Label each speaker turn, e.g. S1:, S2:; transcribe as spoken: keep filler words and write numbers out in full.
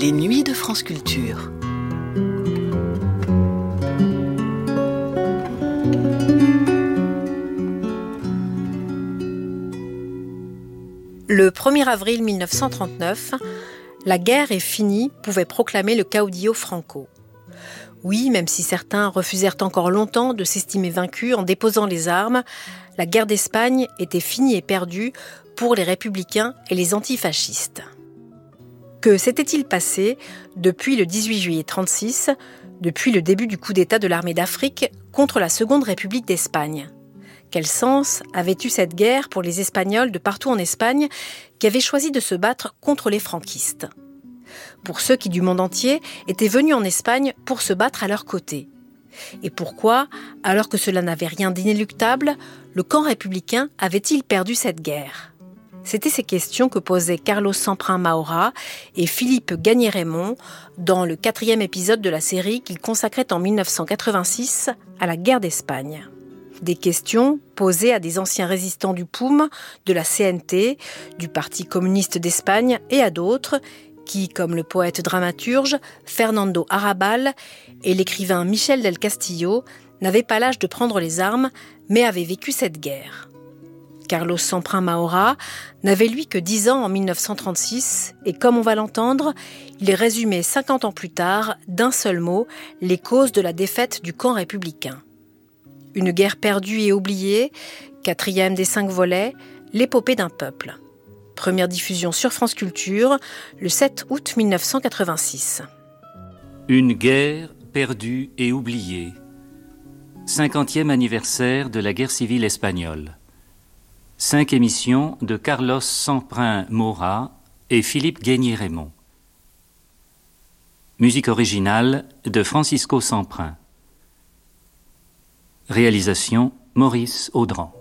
S1: Les nuits de France Culture.
S2: Le premier avril mille neuf cent trente-neuf, la guerre est finie, pouvait proclamer le caudillo Franco. Oui, même si certains refusèrent encore longtemps de s'estimer vaincus en déposant les armes, la guerre d'Espagne était finie et perdue pour les républicains et les antifascistes. Que s'était-il passé depuis le dix-huit juillet trente-six, depuis le début du coup d'État de l'armée d'Afrique contre la Seconde République d'Espagne ? Quel sens avait eu cette guerre pour les Espagnols de partout en Espagne qui avaient choisi de se battre contre les franquistes ? Pour ceux qui du monde entier étaient venus en Espagne pour se battre à leur côté. Et pourquoi, alors que cela n'avait rien d'inéluctable, le camp républicain avait-il perdu cette guerre ? C'étaient ces questions que posaient Carlos Samprin Maura et Philippe Gagné-Raymond dans le quatrième épisode de la série qu'ils consacraient en mille neuf cent quatre-vingt-six à la guerre d'Espagne. Des questions posées à des anciens résistants du P O U M, de la C N T, du Parti communiste d'Espagne et à d'autres qui, comme le poète dramaturge Fernando Arrabal et l'écrivain Michel del Castillo, n'avaient pas l'âge de prendre les armes, mais avaient vécu cette guerre. Carlos Samprin Maura n'avait lui que dix ans en mille neuf cent trente-six et comme on va l'entendre, il résumait cinquante ans plus tard, d'un seul mot, les causes de la défaite du camp républicain. Une guerre perdue et oubliée, quatrième des cinq volets, l'épopée d'un peuple. Première diffusion sur France Culture, le sept août mille neuf cent quatre-vingt-six.
S3: Une guerre perdue et oubliée. Cinquantième anniversaire de la guerre civile espagnole. Cinq émissions de Carlos Samprin Maura et Philippe Gagné-Raymond. Musique originale de Francisco Samprin. Réalisation Maurice Audran.